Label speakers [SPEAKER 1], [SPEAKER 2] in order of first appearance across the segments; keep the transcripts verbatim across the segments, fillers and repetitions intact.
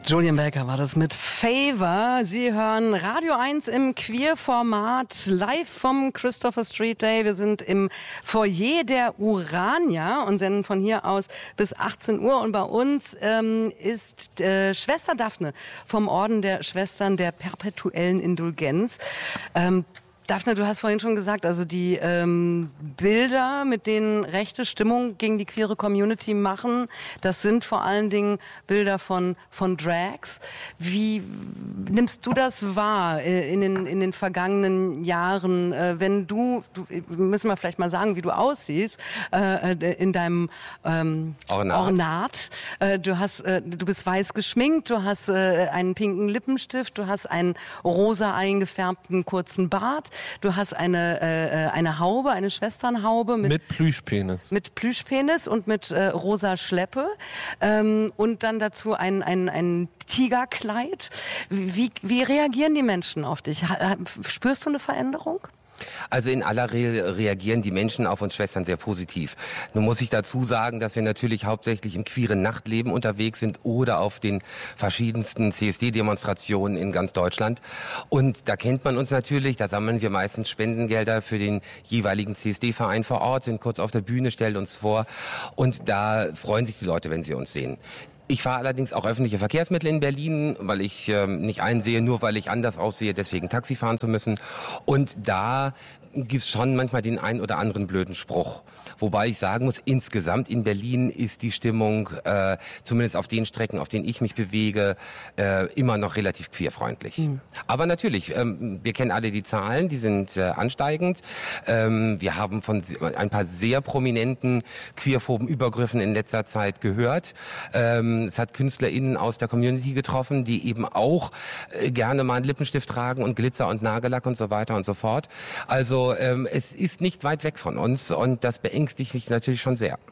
[SPEAKER 1] Julian Baker war das mit Favor. Sie hören Radio eins im Queer-Format live vom Christopher Street Day. Wir sind im Foyer der Urania und senden von hier aus bis achtzehn Uhr. Und bei uns ähm, ist äh, Schwester Daphne vom Orden der Schwestern der perpetuellen Indulgenz. Ähm, Daphne, du hast vorhin schon gesagt, also die ähm, Bilder, mit denen rechte Stimmung gegen die queere Community machen, das sind vor allen Dingen Bilder von, von Drags. Wie nimmst du das wahr äh, in, den, in den vergangenen Jahren, äh, wenn du, du, müssen wir vielleicht mal sagen, wie du aussiehst, äh, in deinem ähm, Ornat. Ornat. Äh, du, hast, äh, du bist weiß geschminkt, du hast äh, einen pinken Lippenstift, du hast einen rosa eingefärbten kurzen Bart. Du hast eine, äh, eine Haube, eine Schwesternhaube. Mit,
[SPEAKER 2] mit Plüschpenis.
[SPEAKER 1] Mit Plüschpenis und mit äh, rosa Schleppe. Ähm, und dann dazu ein, ein, ein Tigerkleid. Wie, wie reagieren die Menschen auf dich? Spürst du eine Veränderung?
[SPEAKER 3] Also in aller Regel reagieren die Menschen auf uns Schwestern sehr positiv. Nun muss ich dazu sagen, dass wir natürlich hauptsächlich im queeren Nachtleben unterwegs sind oder auf den verschiedensten C S D-Demonstrationen in ganz Deutschland. Und da kennt man uns natürlich, da sammeln wir meistens Spendengelder für den jeweiligen C S D-Verein vor Ort, sind kurz auf der Bühne, stellen uns vor und da freuen sich die Leute, wenn sie uns sehen. Ich fahre allerdings auch öffentliche Verkehrsmittel in Berlin, weil ich ähm, nicht einsehe, nur weil ich anders aussehe, deswegen Taxi fahren zu müssen. Und da gibt's schon manchmal den einen oder anderen blöden Spruch. Wobei ich sagen muss, insgesamt in Berlin ist die Stimmung, äh, zumindest auf den Strecken, auf denen ich mich bewege, äh, immer noch relativ queerfreundlich. Mhm. Aber natürlich, ähm, wir kennen alle die Zahlen, die sind äh, ansteigend. Ähm, wir haben von ein paar sehr prominenten queerphoben Übergriffen in letzter Zeit gehört. Ähm, es hat KünstlerInnen aus der Community getroffen, die eben auch äh, gerne mal einen Lippenstift tragen und Glitzer und Nagellack und so weiter und so fort. Also ähm, es ist nicht weit weg von uns und das beängstigt mich natürlich schon sehr.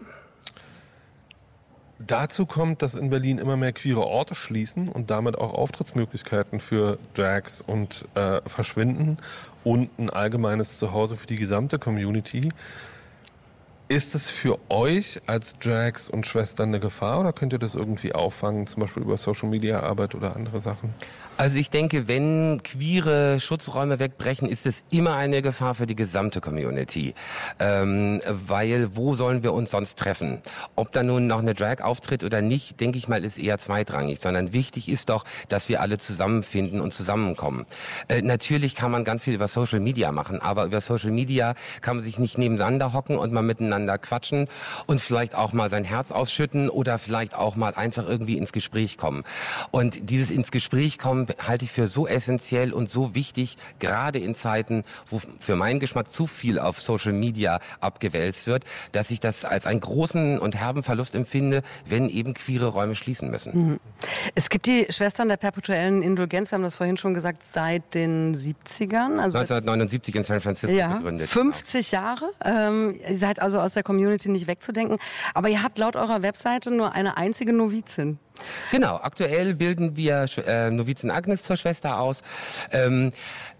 [SPEAKER 2] Dazu kommt, dass in Berlin immer mehr queere Orte schließen und damit auch Auftrittsmöglichkeiten für Drags und äh, verschwinden und ein allgemeines Zuhause für die gesamte Community. Ist es für euch als Drags und Schwestern eine Gefahr oder könnt ihr das irgendwie auffangen, zum Beispiel über Social-Media-Arbeit oder andere Sachen?
[SPEAKER 3] Also ich denke, wenn queere Schutzräume wegbrechen, ist es immer eine Gefahr für die gesamte Community. Ähm, weil wo sollen wir uns sonst treffen? Ob da nun noch eine Drag auftritt oder nicht, denke ich mal, ist eher zweitrangig. Sondern wichtig ist doch, dass wir alle zusammenfinden und zusammenkommen. Äh, natürlich kann man ganz viel über Social Media machen, aber über Social Media kann man sich nicht nebeneinander hocken und mal miteinander quatschen und vielleicht auch mal sein Herz ausschütten oder vielleicht auch mal einfach irgendwie ins Gespräch kommen. Und dieses ins Gespräch kommen halte ich für so essentiell und so wichtig, gerade in Zeiten, wo für meinen Geschmack zu viel auf Social Media abgewälzt wird, dass ich das als einen großen und herben Verlust empfinde, wenn eben queere Räume schließen müssen.
[SPEAKER 1] Es gibt die Schwestern der perpetuellen Indulgenz, wir haben das vorhin schon gesagt, seit den siebzigern. Also
[SPEAKER 3] neunzehnhundertneunundsiebzig in San Francisco
[SPEAKER 1] ja,
[SPEAKER 3] gegründet.
[SPEAKER 1] fünfzig Jahre. Ähm, ihr seid also aus der Community nicht wegzudenken. Aber ihr habt laut eurer Webseite nur eine einzige Novizin.
[SPEAKER 3] Genau, aktuell bilden wir äh, Novizin Agnes zur Schwester aus. Ähm,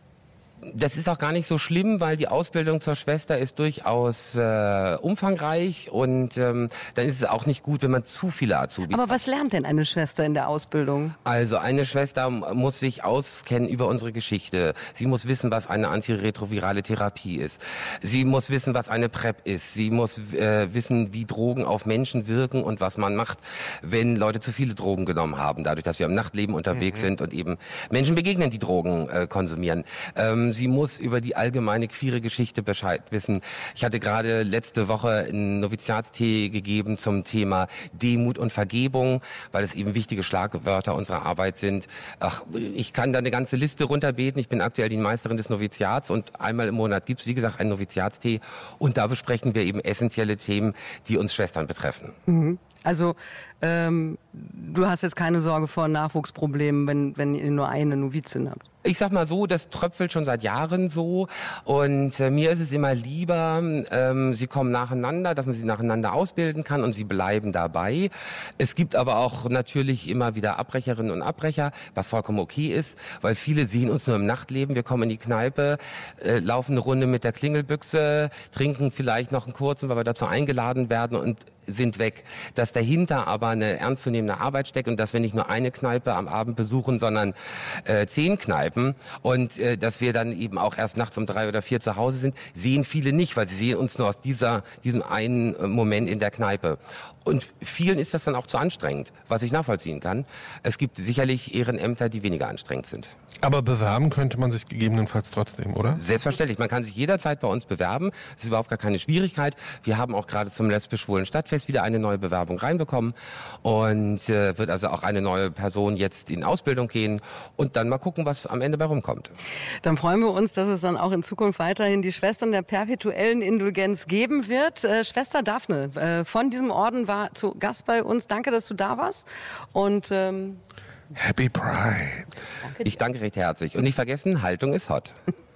[SPEAKER 3] Das ist auch gar nicht so schlimm, weil die Ausbildung zur Schwester ist durchaus äh, umfangreich und ähm, dann ist es auch nicht gut, wenn man zu viele Azubis
[SPEAKER 1] Aber
[SPEAKER 3] hat.
[SPEAKER 1] was lernt denn eine Schwester in der Ausbildung?
[SPEAKER 3] Also eine Schwester muss sich auskennen über unsere Geschichte. Sie muss wissen, was eine antiretrovirale Therapie ist. Sie muss wissen, was eine PrEP ist. Sie muss äh, wissen, wie Drogen auf Menschen wirken und was man macht, wenn Leute zu viele Drogen genommen haben. Dadurch, dass wir im Nachtleben unterwegs mhm. sind und eben Menschen begegnen, die Drogen äh, konsumieren. Ähm, Sie muss über die allgemeine queere Geschichte Bescheid wissen. Ich hatte gerade letzte Woche einen Noviziatstee gegeben zum Thema Demut und Vergebung, weil es eben wichtige Schlagwörter unserer Arbeit sind. Ach, ich kann da eine ganze Liste runterbeten. Ich bin aktuell die Meisterin des Noviziats und einmal im Monat gibt es, wie gesagt, einen Noviziatstee und da besprechen wir eben essentielle Themen, die uns Schwestern betreffen.
[SPEAKER 1] Mhm. Also ähm, du hast jetzt keine Sorge vor Nachwuchsproblemen, wenn, wenn ihr nur eine Novizin habt?
[SPEAKER 3] Ich sag mal so, das tröpfelt schon seit Jahren so und äh, mir ist es immer lieber, ähm, sie kommen nacheinander, dass man sie nacheinander ausbilden kann und sie bleiben dabei. Es gibt aber auch natürlich immer wieder Abbrecherinnen und Abbrecher, was vollkommen okay ist, weil viele sehen uns nur im Nachtleben. Wir kommen in die Kneipe, äh, laufen eine Runde mit der Klingelbüchse, trinken vielleicht noch einen kurzen, weil wir dazu eingeladen werden und sind weg, dass dahinter aber eine ernstzunehmende Arbeit steckt und dass wir nicht nur eine Kneipe am Abend besuchen, sondern äh, zehn Kneipen und äh, dass wir dann eben auch erst nachts um drei oder vier zu Hause sind, sehen viele nicht, weil sie sehen uns nur aus dieser, diesem einen äh, Moment in der Kneipe. Und vielen ist das dann auch zu anstrengend, was ich nachvollziehen kann. Es gibt sicherlich Ehrenämter, die weniger anstrengend sind.
[SPEAKER 2] Aber bewerben könnte man sich gegebenenfalls trotzdem, oder?
[SPEAKER 3] Selbstverständlich. Man kann sich jederzeit bei uns bewerben. Das ist überhaupt gar keine Schwierigkeit. Wir haben auch gerade zum lesbisch-schwulen Stadtfest wieder eine neue Bewerbung reinbekommen und äh, wird also auch eine neue Person jetzt in Ausbildung gehen und dann mal gucken, was am Ende bei rumkommt.
[SPEAKER 1] Dann freuen wir uns, dass es dann auch in Zukunft weiterhin die Schwestern der perpetuellen Indulgenz geben wird. Äh, Schwester Daphne äh, von diesem Orden war zu Gast bei uns. Danke, dass du da warst. Und ähm
[SPEAKER 2] Happy Pride.
[SPEAKER 3] Ich danke recht herzlich. Und nicht vergessen, Haltung ist hot.